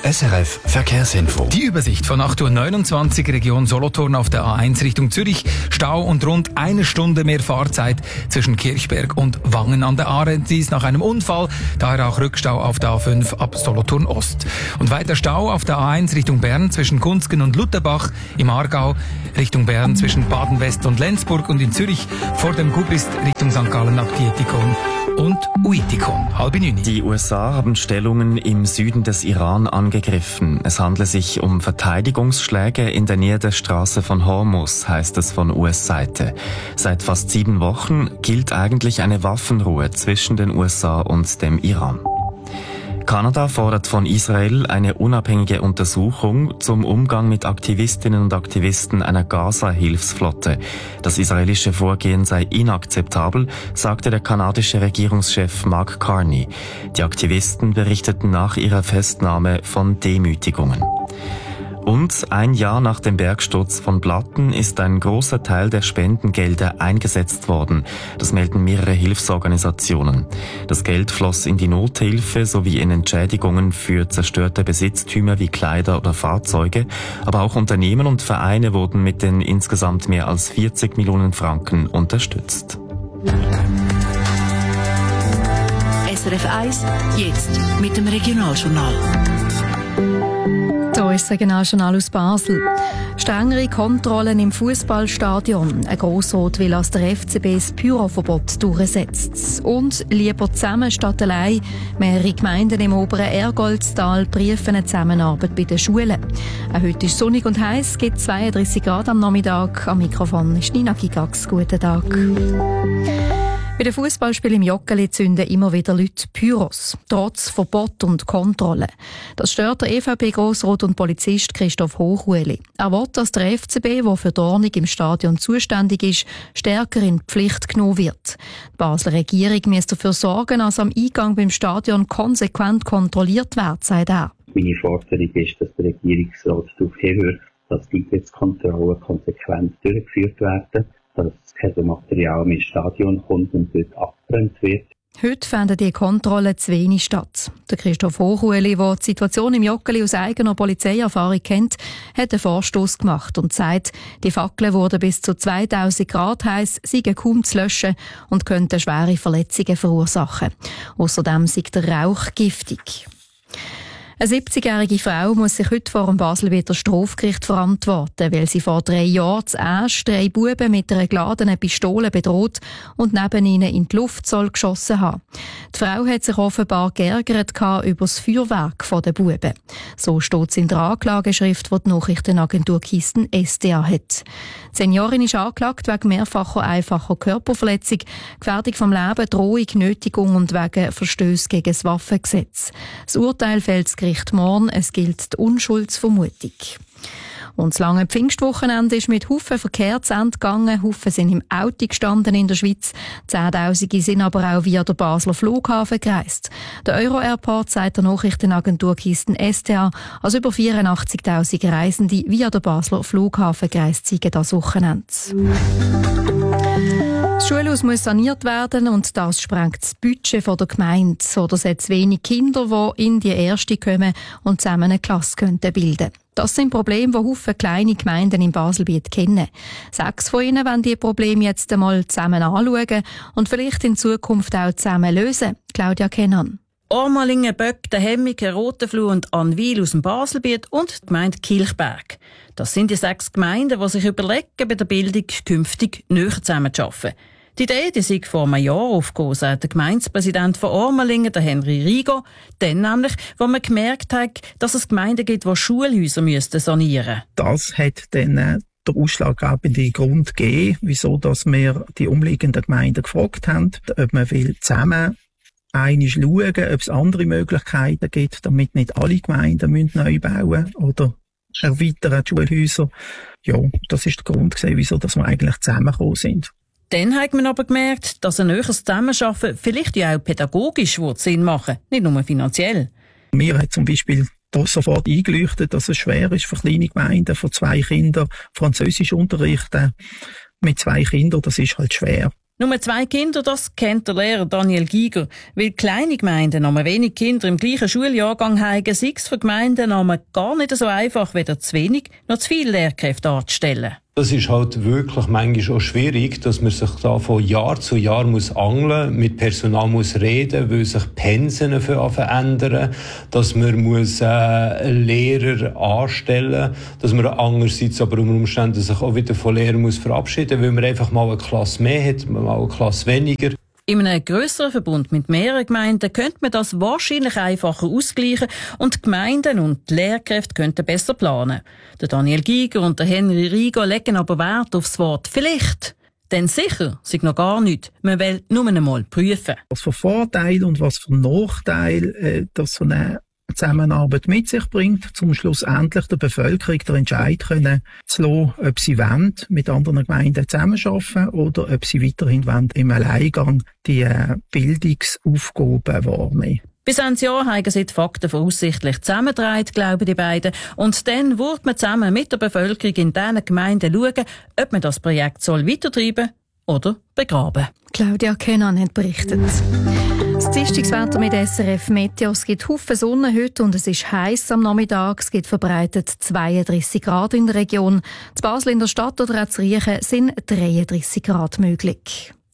SRF Verkehrsinfo. Die Übersicht von 8.29 Uhr Region Solothurn auf der A1 Richtung Zürich. Stau und rund eine Stunde mehr Fahrzeit zwischen Kirchberg und Wangen an der Aare. Dies nach einem Unfall, daher auch Rückstau auf der A5 ab Solothurn Ost. Und weiter Stau auf der A1 Richtung Bern zwischen Kunzgen und Lutherbach, im Aargau Richtung Bern zwischen Baden-West und Lenzburg und in Zürich vor dem Gubist Richtung St. Gallen ab Dietikon und Uitikon. 8:30. Die USA haben Stellungen im Süden des Iran angegriffen. Es handle sich um Verteidigungsschläge in der Nähe der Straße von Hormuz, heißt es von US-Seite. Seit fast 7 Wochen gilt eigentlich eine Waffenruhe zwischen den USA und dem Iran. Kanada fordert von Israel eine unabhängige Untersuchung zum Umgang mit Aktivistinnen und Aktivisten einer Gaza-Hilfsflotte. Das israelische Vorgehen sei inakzeptabel, sagte der kanadische Regierungschef Mark Carney. Die Aktivisten berichteten nach ihrer Festnahme von Demütigungen. Und 1 Jahr nach dem Bergsturz von Blatten ist ein großer Teil der Spendengelder eingesetzt worden. Das melden mehrere Hilfsorganisationen. Das Geld floss in die Nothilfe sowie in Entschädigungen für zerstörte Besitztümer wie Kleider oder Fahrzeuge. Aber auch Unternehmen und Vereine wurden mit den insgesamt mehr als 40 Millionen Franken unterstützt. SRF 1, jetzt mit dem Regionaljournal. Hier ist das Regionaljournal aus Basel. Strengere Kontrollen im Fußballstadion. Ein Grossrot will als der FCB das Pyroverbot durchsetzt. Und lieber zusammen statt allein. Mehrere Gemeinden im oberen Ergoldstal prüfen eine Zusammenarbeit bei den Schulen. Auch heute ist sonnig und heiß, es gibt 32 Grad am Nachmittag. Am Mikrofon ist Nina Gigax. Guten Tag. Bei den Fußballspielen im Joggeli zünden immer wieder Leute Pyros, trotz Verbot und Kontrolle. Das stört der EVP-Grossrat und Polizist Christoph Hochhueli. Er will, dass der FCB, der für die Ordnung im Stadion zuständig ist, stärker in die Pflicht genommen wird. Die Basler Regierung muss dafür sorgen, dass am Eingang beim Stadion konsequent kontrolliert wird, sagt er. Meine Forderung ist, dass der Regierungsrat darauf hinwirkt, dass die Eintrittskontrollen konsequent durchgeführt werden, dass kein Material mehr ins Stadion kommt und dort abgebrannt wird. Heute finden die Kontrollen zu wenig statt. Der Christoph Hochhueli, der die Situation im Joggeli aus eigener Polizeierfahrung kennt, hat einen Vorstoss gemacht und sagt, die Fackeln wurden bis zu 2000 Grad heiß, seien kaum zu löschen und könnten schwere Verletzungen verursachen. Außerdem sei der Rauch giftig. Eine 70-jährige Frau muss sich heute vor dem Baselbieter Strafgericht verantworten, weil sie vor 3 Jahren zuerst 3 Buben mit einer geladenen Pistole bedroht und neben ihnen in die Luft geschossen haben. Die Frau hat sich offenbar geärgert über das Feuerwerk der Buben. So steht es in der Anklageschrift, die die Nachrichtenagentur Kisten SDA hat. Die Seniorin ist angeklagt wegen mehrfacher einfacher Körperverletzung, Gefährdung vom Leben, Drohung, Nötigung und wegen Verstöße gegen das Waffengesetz. Das Urteil fällt das Gericht morgen. Es gilt die Unschuldsvermutung. Und das lange Pfingstwochenende ist mit Haufen Verkehr zu Ende gegangen. Haufen sind im Auto gestanden in der Schweiz. Zehntausende sind aber auch via der Basler Flughafen gereist. Der Euro-Airport sagt der Nachrichtenagentur Kisten STA, als über 84.000 Reisende via der Basler Flughafen gereist sind das Wochenende. Das Schulhaus muss saniert werden und das sprengt das Budget der Gemeinde. Oder es hat zu wenig Kinder, die in die erste kommen und zusammen eine Klasse bilden könnten. Das sind Probleme, die viele kleine Gemeinden im Baselbiet kennen. 6 von ihnen wollen diese Probleme jetzt einmal zusammen anschauen und vielleicht in Zukunft auch zusammen lösen. Claudia Kennan. Ormalingen, Böck, der Hemmiken, Rotenfluh und Annwil aus dem Baselbiet und die Gemeinde Kilchberg. Das sind die 6 Gemeinden, die sich überlegen, bei der Bildung künftig näher zusammenzuarbeiten. Die Idee, die sei vor einem Jahr aufgekommen, sagt der Gemeindepräsident von Ormalingen, der Henry Rigo. Dann nämlich, wo man gemerkt hat, dass es Gemeinden gibt, die Schulhäuser sanieren müssten. Das hat dann der ausschlaggebende Grund gegeben, wieso dass wir die umliegenden Gemeinden gefragt haben, ob man zusammen einmal schauen, ob es andere Möglichkeiten gibt, damit nicht alle Gemeinden neu bauen oder erweitern die Schulhäuser. Ja, das ist der Grund gewesen, wieso dass wir eigentlich zusammengekommen sind. Dann hat man aber gemerkt, dass ein näheres Zusammenarbeiten vielleicht ja auch pädagogisch Sinn machen, nicht nur finanziell. Mir hat zum Beispiel das sofort eingeleuchtet, dass es schwer ist für kleine Gemeinden, für 2 Kinder Französisch unterrichten. Mit 2 Kindern, das ist halt schwer. Nur 2 Kinder, das kennt der Lehrer Daniel Giger. Weil kleine Gemeinden noch wenig Kinder im gleichen Schuljahrgang haben, sei es für Gemeinden noch gar nicht so einfach, weder zu wenig noch zu viele Lehrkräfte anzustellen. Das ist halt wirklich manchmal auch schwierig, dass man sich da von Jahr zu Jahr muss angeln, mit Personal muss reden, weil sich Pensen verändern, dass man muss Lehrer anstellen, dass man andererseits aber unter Umständen sich auch wieder von Lehrern muss verabschieden, weil man einfach mal eine Klasse mehr hat, mal eine Klasse weniger. In einem grösseren Verbund mit mehreren Gemeinden könnte man das wahrscheinlich einfacher ausgleichen und die Gemeinden und die Lehrkräfte könnten besser planen. Der Daniel Giger und der Henry Rigo legen aber Wert auf das Wort «vielleicht». Denn sicher sei noch gar nichts. Man will nur einmal prüfen. Was für Vorteile und was für Nachteile das so eine Zusammenarbeit mit sich bringt, um schlussendlich der Bevölkerung den Entscheid können zu lassen, ob sie wollen, mit anderen Gemeinden zusammenarbeiten oder ob sie weiterhin wollen, im Alleingang die Bildungsaufgaben wahrnehmen. Bis Ende Jahr haben sie die Fakten voraussichtlich zusammengetragen, glauben die beiden. Und dann wird man zusammen mit der Bevölkerung in diesen Gemeinden schauen, ob man das Projekt weitertreiben oder begraben. Claudia Kenan hat berichtet. Das Dienstagswetter mit SRF Meteo. Es gibt Haufen Sonne heute und es ist heiß am Nachmittag. Es gibt verbreitet 32 Grad in der Region. Zu Basel in der Stadt oder auch zu Riechen sind 33 Grad möglich.